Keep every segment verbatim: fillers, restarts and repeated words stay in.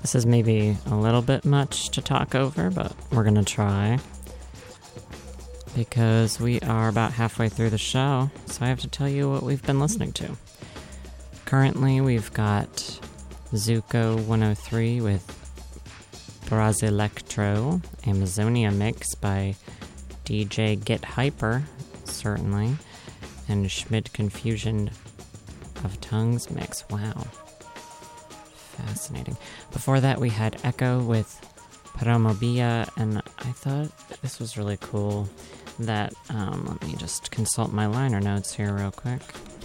This is maybe a little bit much to talk over, but we're going to try. Because we are about halfway through the show, so I have to tell you what we've been listening to. Currently, we've got Zuko one oh three with Brasilectro, Amazonia mix by D J Get Hyper, certainly, and Schmid Confusion of Tongues mix. Wow. Fascinating. Before that, we had Echo with Promobia, and I thought this was really cool that, um, let me just consult my liner notes here real quick.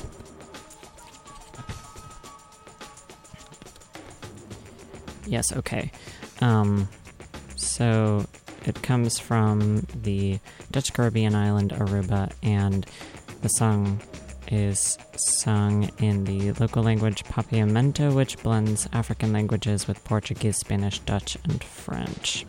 Yes, okay. Um, so it comes from the Dutch Caribbean island Aruba, and the song is sung in the local language Papiamento, which blends African languages with Portuguese, Spanish, Dutch, and French.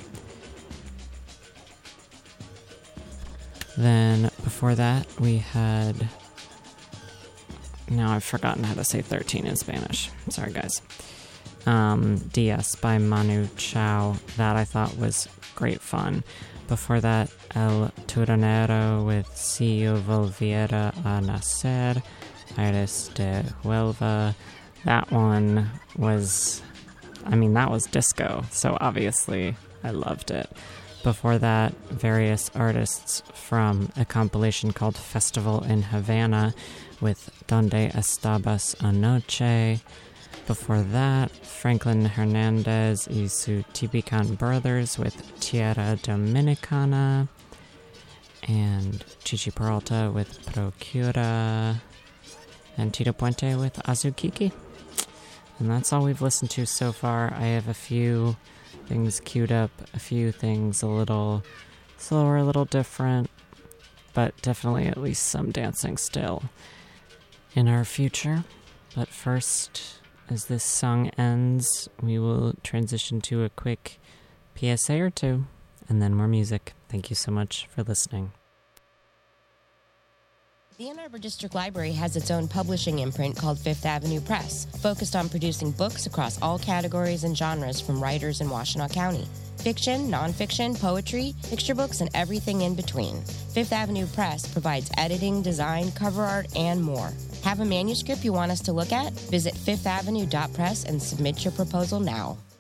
Then before that, we had... Now I've forgotten how to say thirteen in Spanish. Sorry, guys. Um, Diaz by Manu Chao. That I thought was great fun. Before that, El Turonero with Si Yo Volviera a Nacer, Aires de Huelva. That one was, I mean, that was disco, so obviously I loved it. Before that, various artists from a compilation called Festival in Havana with Donde Estabas Anoche. Before that, Franklin Hernandez y su Tipican Brothers with Tierra Dominicana. And Chichi Peralta with Procura. And Tito Puente with Azukiki. And that's all we've listened to so far. I have a few things queued up, a few things a little slower, a little different, but definitely at least some dancing still in our future. But first, as this song ends, we will transition to a quick P S A or two, and then more music. Thank you so much for listening. The Ann Arbor District Library has its own publishing imprint called Fifth Avenue Press, focused on producing books across all categories and genres from writers in Washtenaw County. Fiction, nonfiction, poetry, picture books, and everything in between. Fifth Avenue Press provides editing, design, cover art, and more. Have a manuscript you want us to look at? Visit fifth avenue dot press and submit your proposal now.